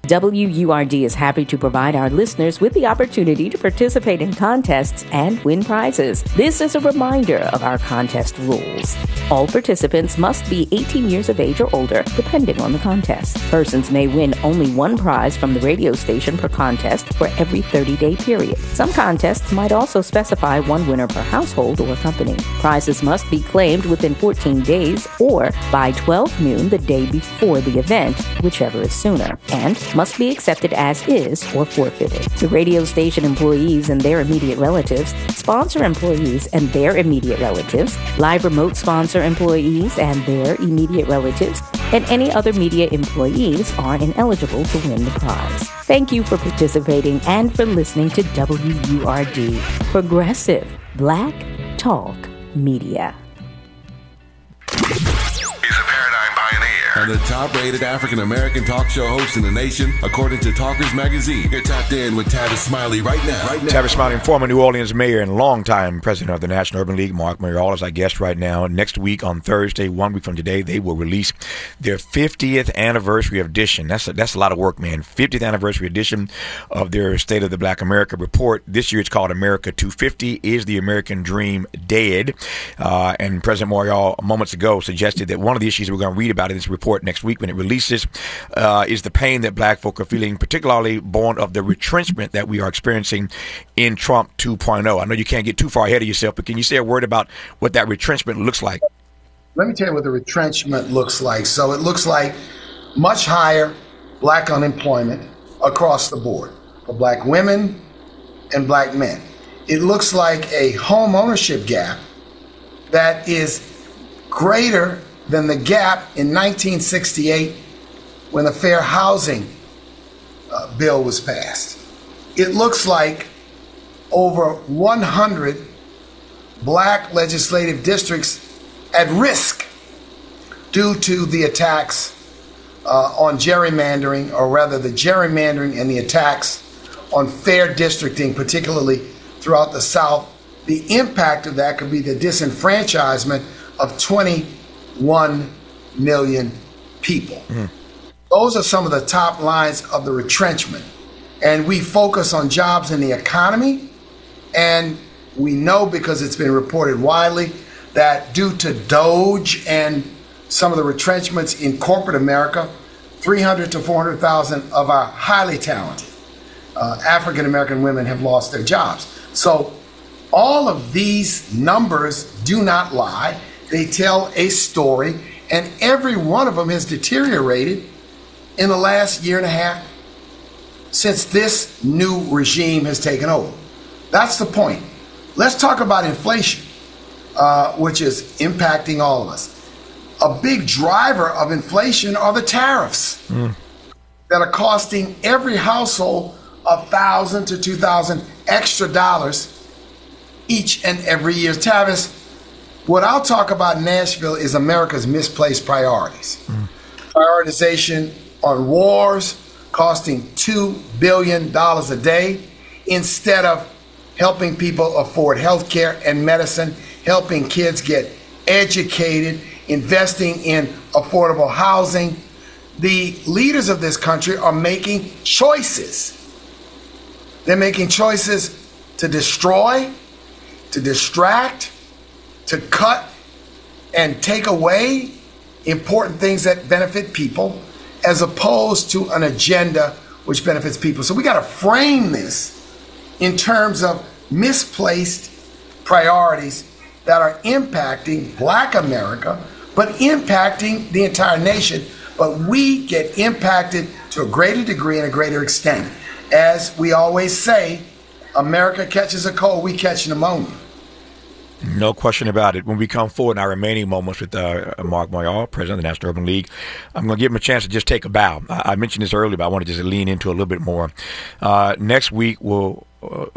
WURD is happy to provide our listeners with the opportunity to participate in contests and win prizes. This is a reminder of our contest rules. All participants must be 18 years of age or older, depending on the contest. Persons may win only one prize from the radio station per contest for every 30-day period. Some contests might also specify one winner per household or company. Prizes must be claimed within 14 days or by 12 noon the day before the event, whichever is sooner, and must be accepted as is or forfeited. The radio station employees and their immediate relatives, sponsor employees and their immediate relatives, live remote sponsor employees and their immediate relatives, and any other media employees are ineligible to win the prize. Thank you for participating and for listening to WURD, Progressive Black Talk Media. And the top-rated African-American talk show host in the nation, according to Talkers Magazine. You're tapped in with Tavis Smiley right now. Tavis Smiley, former New Orleans mayor and longtime president of the National Urban League, Mark Mayall, is our guest right now. Next week on Thursday, 1 week from today, they will release their 50th anniversary edition. That's a lot of work, man. 50th anniversary edition of their State of the Black America report. This year it's called America 250. Is the American Dream Dead? And President Mayall, moments ago, suggested that one of the issues we're going to read about in this report next week when it releases is the pain that black folk are feeling, particularly born of the retrenchment that we are experiencing in Trump 2.0. I know you can't get too far ahead of yourself, but can you say a word about what that retrenchment looks like? Let me tell you what the retrenchment looks like. So it looks like much higher black unemployment across the board for black women and black men. It looks like a home ownership gap that is greater than the gap in 1968 when the Fair Housing Bill was passed. It looks like over 100 black legislative districts at risk due to the attacks on gerrymandering, or rather the gerrymandering and the attacks on fair districting, particularly throughout the South. The impact of that could be the disenfranchisement of 21 million people. Those are some of the top lines of the retrenchment. And we focus on jobs in the economy. And we know, because it's been reported widely, that due to DOGE and some of the retrenchments in corporate America, 300 to 400,000 of our highly talented African-American women have lost their jobs. So all of these numbers do not lie. They tell a story, and every one of them has deteriorated in the last year and a half since this new regime has taken over. That's the point. Let's talk about inflation, which is impacting all of us. A big driver of inflation are the tariffs that are costing every household $1,000 to $2,000 extra dollars each and every year. Tavis, what I'll talk about in Nashville is America's misplaced priorities. Prioritization on wars costing $2 billion a day instead of helping people afford health care and medicine, helping kids get educated, investing in affordable housing. The leaders of this country are making choices. They're making choices to destroy, to distract, to cut and take away important things that benefit people, as opposed to an agenda which benefits people. So we got to frame this in terms of misplaced priorities that are impacting Black America, but impacting the entire nation. But we get impacted to a greater degree and a greater extent. As we always say, America catches a cold, we catch pneumonia. No question about it. When we come forward in our remaining moments with Mark Mayall, president of the National Urban League, I'm going to give him a chance to just take a bow. I mentioned this earlier, but I want to just lean into a little bit more. Next week, we'll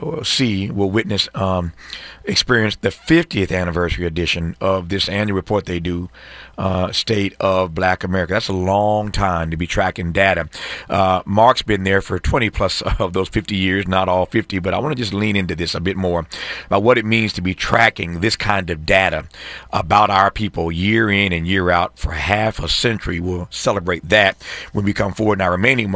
witness, experience the 50th anniversary edition of this annual report they do, State of Black America. That's a long time to be tracking data. Mark's been there for 20 plus of those 50 years, not all 50, but I want to just lean into this a bit more about what it means to be tracking this kind of data about our people year in and year out for half a century. We'll celebrate that when we come forward in our remaining